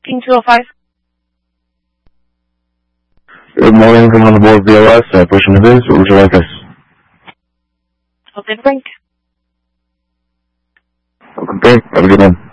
15205. Good morning, from on the board BLS. Pushing the biz. What would you like us? Open Brink. Okay, have a good one.